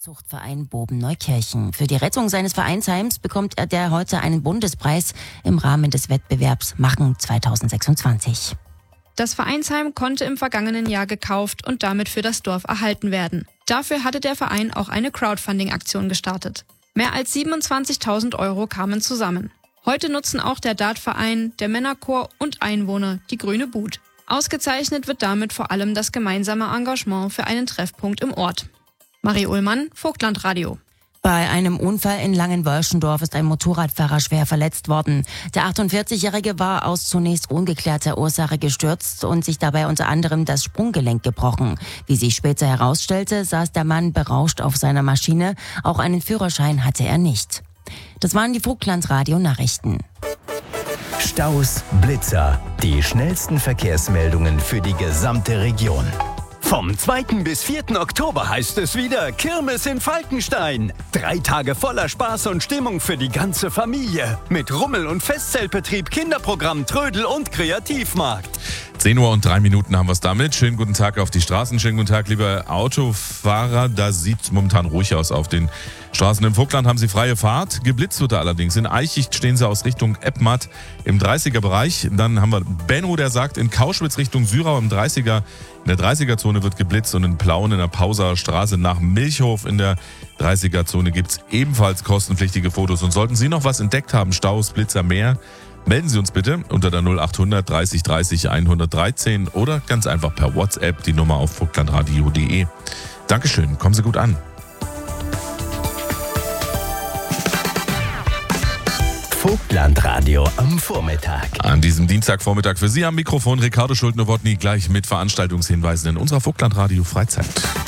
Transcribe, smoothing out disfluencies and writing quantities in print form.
Zuchtverein Boben-Neukirchen. Für die Rettung seines Vereinsheims bekommt er heute einen Bundespreis im Rahmen des Wettbewerbs Machen 2026. Das Vereinsheim konnte im vergangenen Jahr gekauft und damit für das Dorf erhalten werden. Dafür hatte der Verein auch eine Crowdfunding-Aktion gestartet. Mehr als 27.000 Euro kamen zusammen. Heute nutzen auch der Dartverein, der Männerchor und Einwohner die grüne Bud. Ausgezeichnet wird damit vor allem das gemeinsame Engagement für einen Treffpunkt im Ort. Marie Ullmann, Vogtlandradio. Bei einem Unfall in Langenwölschendorf ist ein Motorradfahrer schwer verletzt worden. Der 48-Jährige war aus zunächst ungeklärter Ursache gestürzt und sich dabei unter anderem das Sprunggelenk gebrochen. Wie sich später herausstellte, saß der Mann berauscht auf seiner Maschine. Auch einen Führerschein hatte er nicht. Das waren die Vogtlandradio-Nachrichten. Staus, Blitzer, die schnellsten Verkehrsmeldungen für die gesamte Region. Vom 2. bis 4. Oktober heißt es wieder Kirmes in Falkenstein. 3 Tage voller Spaß und Stimmung für die ganze Familie. Mit Rummel- und Festzeltbetrieb, Kinderprogramm, Trödel und Kreativmarkt. 10 Uhr und 3 Minuten haben wir es damit. Schönen guten Tag auf die Straßen. Schönen guten Tag, liebe Autofahrer. Da sieht es momentan ruhig aus auf den Straßen. Im Vogtland haben Sie freie Fahrt. Geblitzt wird allerdings. In Eichicht stehen Sie aus Richtung Eppmatt im 30er-Bereich. Dann haben wir Benno, der sagt, in Kauschwitz Richtung Syrau im 30er. In der 30er-Zone wird geblitzt und in Plauen in der Pauser Straße nach Milchhof in der 30er-Zone gibt es ebenfalls kostenpflichtige Fotos. Und sollten Sie noch was entdeckt haben, Staus, Blitzer, mehr, melden Sie uns bitte unter der 0800 30 30 113 oder ganz einfach per WhatsApp die Nummer auf vogtlandradio.de. Dankeschön, kommen Sie gut an. Vogtlandradio am Vormittag. An diesem Dienstagvormittag für Sie am Mikrofon Ricardo Schuldner-Wodny gleich mit Veranstaltungshinweisen in unserer Vogtlandradio Freizeit.